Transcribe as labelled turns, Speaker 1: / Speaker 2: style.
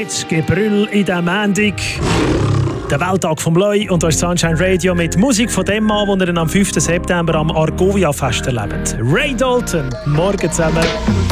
Speaker 1: Getsch, Gebrüll in der Mendig. Der Welttag vom Leu und das ist Sunshine Radio mit Musik von dem Mann, den ihr am 5. September am Argovia-Fest erlebt. Ray Dalton, morgen zusammen.